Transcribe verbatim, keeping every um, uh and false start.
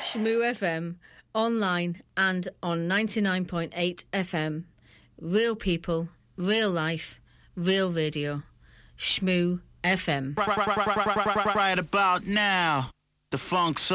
Shmoo F M, online and on ninety-nine point eight F M. Real people, real life, real radio. Shmoo F M. Right, right, right, right, right, right, right about now, the funk